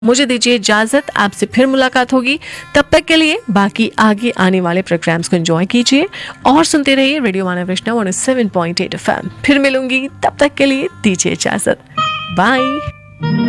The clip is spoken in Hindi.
मुझे दीजिए इजाजत, आपसे फिर मुलाकात होगी। तब तक के लिए बाकी आगे आने वाले प्रोग्राम्स को एंजॉय कीजिए और सुनते रहिए रेडियो मानव वैष्णव 107.8 FM। फिर मिलूंगी, तब तक के लिए दीजिए इजाजत। बाय।